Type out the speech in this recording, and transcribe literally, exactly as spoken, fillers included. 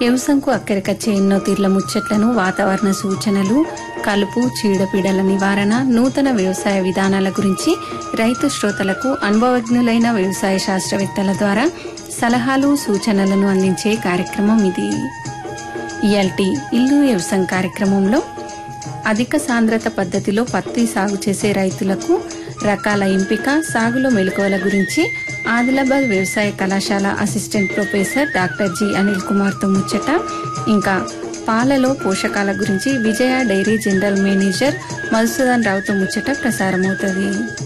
వ్యవసాయంకు అక్కరికచ్చే ఎన్నో తీర్ల ముచ్చట్లను, వాతావరణ సూచనలు, కలుపు, చీడపీడల నివారణ, నూతన వ్యవసాయ విధానాల గురించి రైతు శ్రోతలకు అనుభవజ్ఞులైన వ్యవసాయ శాస్త్రవేత్తల ద్వారా సలహాలు, సూచనలను అందించే కార్యక్రమం ఇది. ఇయాల్టి ఇల్లు వ్యవసాయం కార్యక్రమంలో అధిక సాంద్రత పద్ధతిలో పత్తి సాగు చేసే రైతులకు రకాల ఎంపిక, సాగులో మెలకువల గురించి ఆదిలాబాద్ వ్యవసాయ కళాశాల assistant professor doctor G Anil Kumar తో ముచ్చట, ఇంకా పాలలో పోషకాల గురించి విజయ డైరీ జనరల్ మేనేజర్ మధుసూదన్ రావుతో ముచ్చట ప్రసారమవుతుంది.